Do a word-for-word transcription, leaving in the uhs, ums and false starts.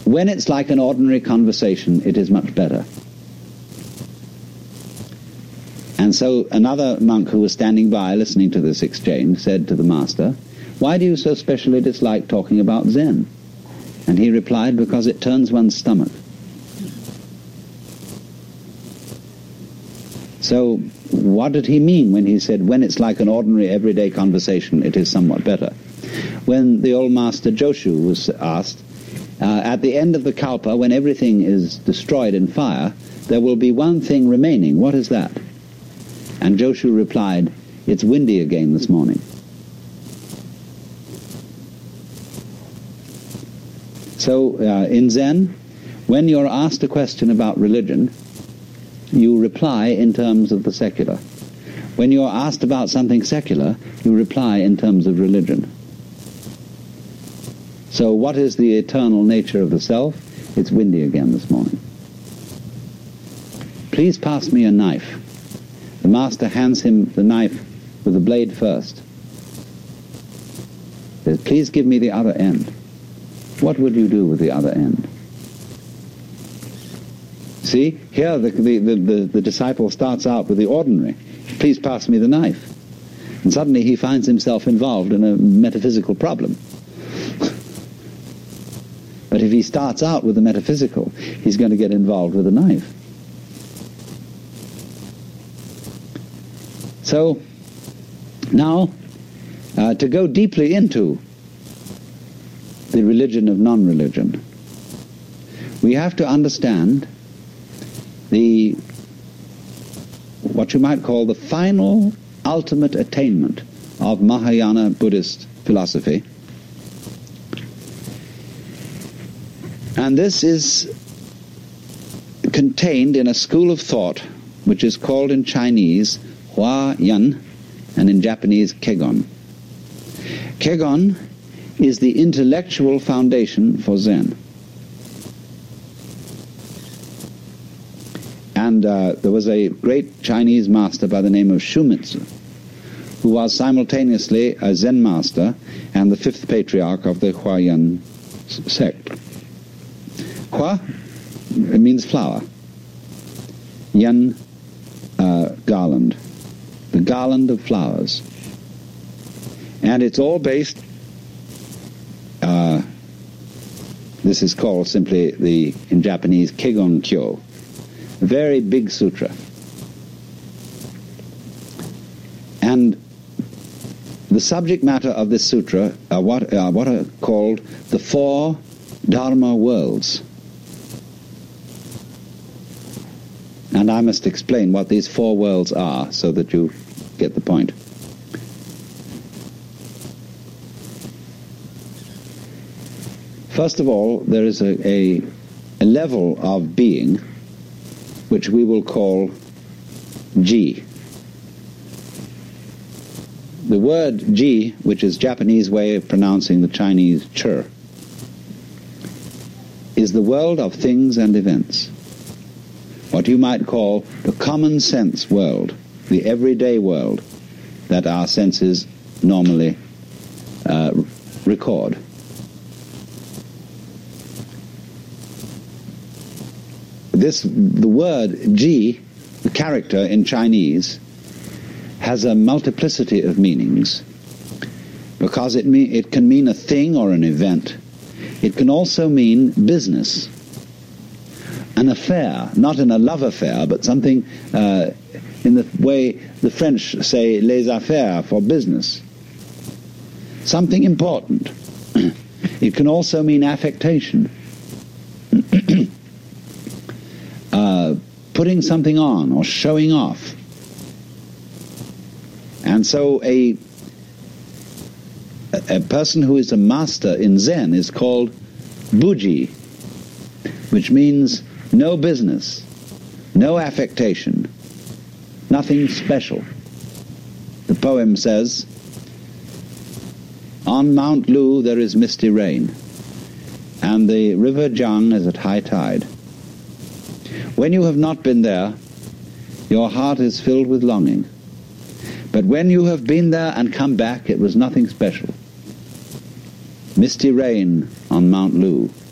When it's like an ordinary conversation, it is much better. And so another monk who was standing by listening to this exchange said to the master, "Why do you so specially dislike talking about Zen?" And he replied, "Because it turns one's stomach." So what did he mean when he said, when it's like an ordinary everyday conversation, it is somewhat better? When the old master Joshu was asked, uh, at the end of the Kalpa, when everything is destroyed in fire, there will be one thing remaining. What is that? And Joshu replied, "It's windy again this morning." So uh, in Zen, when you're asked a question about religion, you reply in terms of the secular. When you're asked about something secular, you reply in terms of religion. So what is the eternal nature of the self? It's windy again this morning. "Please pass me a knife." The master hands him the knife with the blade first. Says, "Please give me the other end." What would you do with the other end? See, here the, the, the, the, the disciple starts out with the ordinary. "Please pass me the knife." And suddenly he finds himself involved in a metaphysical problem. But if he starts out with the metaphysical, he's going to get involved with the knife. So, now, uh, to go deeply into the religion of non-religion, we have to understand the, what you might call the final, ultimate attainment of Mahayana Buddhist philosophy. And this is contained in a school of thought which is called in Chinese Hua Yan, and in Japanese Kegon. Kegon is the intellectual foundation for Zen. And uh, there was a great Chinese master by the name of Shumitsu, who was simultaneously a Zen master and the fifth patriarch of the Huayan sect. Hua, it means flower. Yan, uh, garland. The garland of flowers. And it's all based, uh, this is called simply the, in Japanese, Kegon Kyo. A very big sutra. And the subject matter of this sutra are what are, what are called the four Dharma worlds. And I must explain what these four worlds are so that you get the point. First of all, there is a, a, a level of being which we will call Ji. The word Ji, which is Japanese way of pronouncing the Chinese Chur, is the world of things and events. What you might call the common sense world, the everyday world that our senses normally uh, record. This, the word Ji, the character in Chinese, has a multiplicity of meanings because it, mean, it can mean a thing or an event. It can also mean business. An affair, not in a love affair, but something uh, in the way the French say les affaires, for business. Something important. It can also mean affectation. uh, putting something on or showing off. And so a, a person who is a master in Zen is called Buji, which means no business, no affectation, nothing special. The poem says, "On Mount Lu there is misty rain, and the river Jiang is at high tide. When you have not been there, your heart is filled with longing. But when you have been there and come back, it was nothing special. Misty rain on Mount Lu.